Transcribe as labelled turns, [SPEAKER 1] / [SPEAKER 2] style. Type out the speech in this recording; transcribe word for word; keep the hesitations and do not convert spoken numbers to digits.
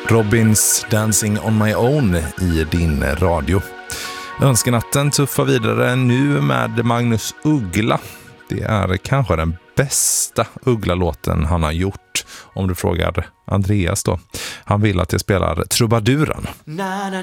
[SPEAKER 1] Robins Dancing on my own i din radio. Önskenatten tuffar vidare nu med Magnus Uggla. Det är kanske den bästa Uggla-låten han har gjort, om du frågar Andreas då. Han vill att jag spelar Trubaduren.
[SPEAKER 2] Na, na,